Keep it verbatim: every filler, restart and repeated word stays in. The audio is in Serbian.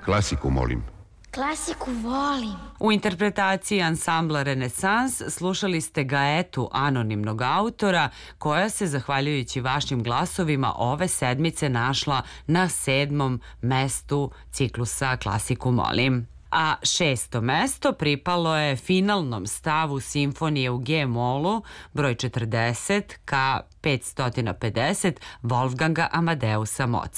Klasiku, molim. Klasiku volim. U interpretaciji ansambla Renesans slušali ste Gaetu anonimnog autora, koja se, zahvaljujući vašim glasovima, ove sedmice našla na sedmom mestu ciklusa Klasiku molim. A šesto mesto pripalo je finalnom stavu simfonije u G-molu broj četrdeset ka petsto pedeset Wolfganga Amadeusa Mozarta.